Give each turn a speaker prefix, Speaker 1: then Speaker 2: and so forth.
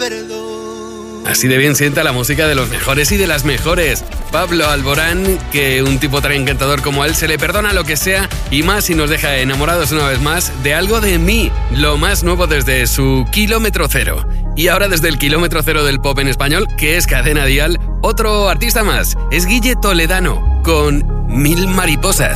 Speaker 1: Así de bien sienta la música de los mejores y de las mejores. Pablo Alborán, que un tipo tan encantador como él se le perdona lo que sea y más si nos deja enamorados una vez más de Algo de mí, lo más nuevo desde su Kilómetro Cero. Y ahora desde el Kilómetro Cero del pop en español, que es Cadena Dial, otro artista más, es Guille Toledano, con Mil Mariposas.